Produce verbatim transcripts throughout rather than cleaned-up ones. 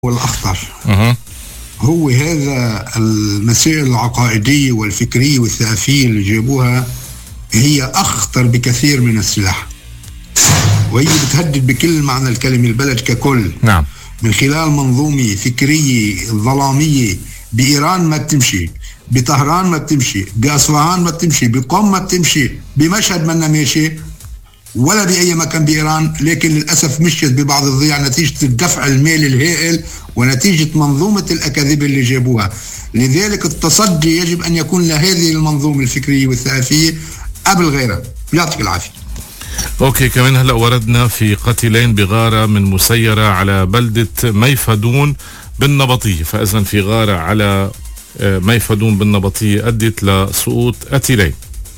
والأخطر هو هذا المسائل العقائدية والفكرية والثقافية اللي جابوها هي أخطر بكثير من السلاح، وهي بتهدد بكل معنى الكلمة البلد ككل. نعم. من خلال منظومة فكرية ظلامية بإيران ما بتمشي، بطهران ما بتمشي، بأصفهان ما بتمشي، بقم ما بتمشي، بمشهد ما ماشي، ولا بأي مكان بإيران. لكن للأسف مشيت ببعض الضياع نتيجة الدفع المالي الهائل ونتيجة منظومة الأكاذيب اللي جابوها. لذلك التصدي يجب أن يكون لهذه المنظومة الفكرية والثقافية قبل غيرها. يعطيك العافية. أوكي، كمان هلأ وردنا في قتيلين بغارة من مسيرة على بلدة ميفدون بالنبطية، فإذن في غارة على ميفدون بالنبطية أدت لسقوط قتيلين.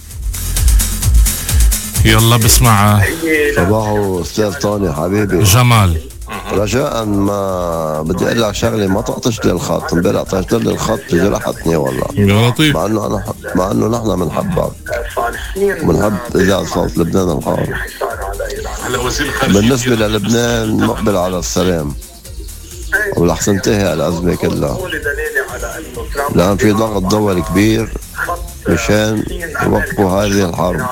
يلا بسمع. صباحو أستاذ طاني حبيبي جمال. رجاء ما بدي اقول لك شغله، ما تقطش لي الخط. امبارح قطعت لي الخط جرحتني والله. يا لطيف. مع انه انا مع انه نحن بنحبك وبنحب اذاعه صوت لبنان الحار. بالنسبه للبنان مقبل على السلام ورح تنتهي الازمه كلها، لان في ضغط دولي كبير مشان يوقفوا هذه الحرب.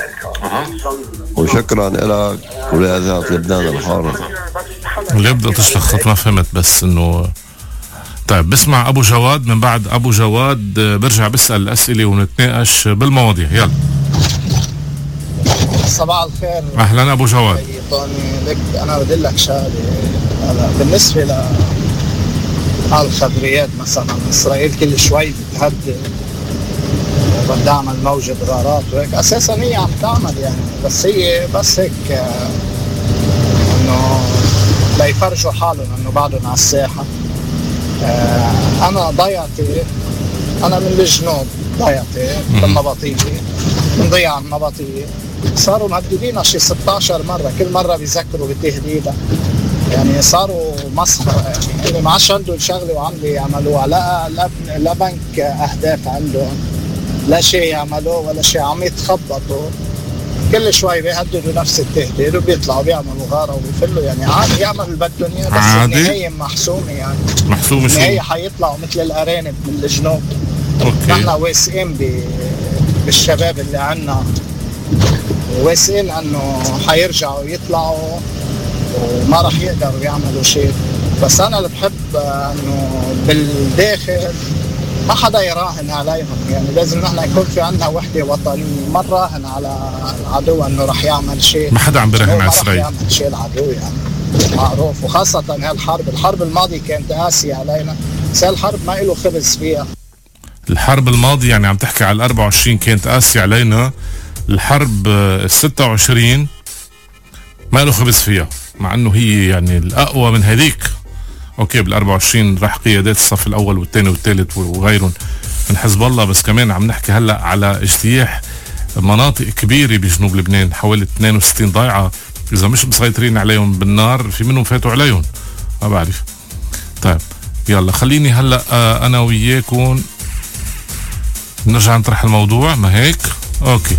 وشكرا لك ولإذاعة لبنان الحارة. اللي يبدأ تشلخ خط ما فهمت، بس انه طيب بسمع ابو جواد. من بعد ابو جواد برجع بسأل الاسئلة ونتناقش بالمواضيع. يلا. صباح الخير. اهلا ابو جواد. لك انا بدي لك شغله. بالنسبه ل الخبريات مثلا اسرائيل كل شوي بتهدد بدها تعمل موجة غارات وهيك، اساسا هي عم تعمل يعني، بس هي بس هيك انه ليفرجوا حالهم انه بعدهم على الساحه. آه انا ضيعتي، انا من الجنوب ضيعتي بالنبطيه، بنضيع النبطيه، صاروا مهددين شي ستة عشر مره، كل مره بيذكروا بالتهديد يعني، صاروا مسخره يعني. اللي ما عادش عنده شغله وعم بيعملوها، لا لا بنك اهداف عندهم، لا شيء يعملوه ولا شيء، عم يتخبطوا كل شوي بيهددوا نفس التهديد وبيطلعوا بيعملوا غاره وبيفلوا يعني. عادي يعمل اللي بدهم اياه، بس النهايه محسومه يعني. محسومه شو؟ النهايه حيطلعوا مثل الارانب من الجنوب. اوكي. نحن واثقين بالشباب اللي عنا، واثقين انه حيرجعوا يطلعوا وما راح يقدروا يعملوا شيء. بس انا اللي بحب انه بالداخل ما حدا يراهن عليهم يعني. لازم نحن يكون في عندنا وحده وطنيه، ما نراهن على العدو انه راح يعمل شيء. ما حدا عم بيراهن على اسرائيل، ما راح يعمل شيء العدو يعني، معروف. وخاصه هالحرب، الحرب الماضيه كانت قاسيه علينا، بس هالحرب ما له خبز فيها. الحرب الماضيه يعني عم تحكي على الأربعة وعشرين كانت قاسيه علينا، الحرب الستة وعشرين ما له خبز فيها، مع انه هي يعني الاقوى من هذيك. اوكي، بالأربعة وعشرين راح قيادات الصف الاول والثاني والثالث وغيرهم من حزب الله، بس كمان عم نحكي هلا على اجتياح مناطق كبيره بجنوب لبنان، حوالي اثنين وستين ضيعه، اذا مش مسيطرين عليهم بالنار في منهم فاتوا عليهم، ما بعرف. طيب يلا خليني هلا آه انا وياكم نرجع نطرح الموضوع، ما هيك؟ اوكي.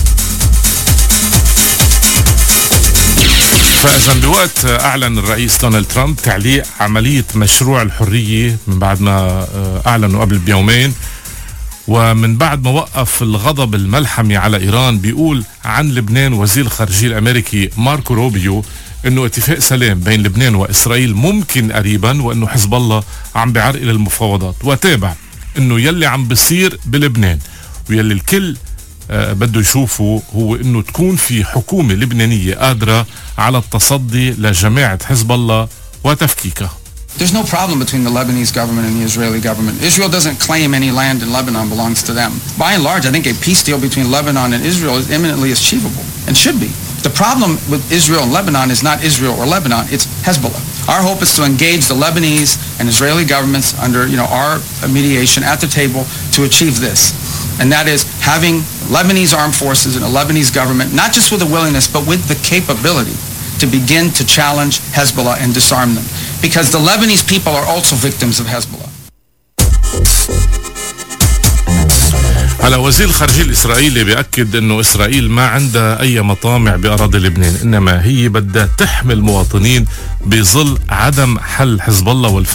فإذا بوقت أعلن الرئيس دونالد ترامب تعليق عملية مشروع الحرية من بعد ما أعلنوا قبل بيومين، ومن بعد ما وقف الغضب الملحمي على إيران، بيقول عن لبنان وزير الخارجية الأمريكي ماركو روبيو إنه اتفاق سلام بين لبنان وإسرائيل ممكن قريبا، وإنه حزب الله عم بيعرقل المفاوضات، وتابع إنه يلي عم بيصير بلبنان ويلي الكل أه بده يشوفوا هو انه تكون في حكومة لبنانية قادرة على التصدي لجماعة حزب الله وتفكيكها. There's no problem between the Lebanese government and the Israeli government. Israel doesn't claim any land in Lebanon belongs to them. By and large, I think a peace deal between Lebanon and Israel is imminently achievable and should be. The problem with Israel and Lebanon is not Israel or Lebanon, it's Hezbollah. Our hope is to engage the Lebanese and Israeli governments under, you know, our mediation at the table to achieve this. And that is having Lebanese armed forces and a Lebanese government, not just with the willingness, but with the capability to begin to challenge Hezbollah and disarm them. Because the Lebanese people are also victims of Hezbollah. هلا وزير الخارجية الإسرائيلي بيأكد أنه إسرائيل ما عندها أي مطامع بأراضي لبنان، إنما هي بدها تحمي المواطنين بظل عدم حل حزب الله والف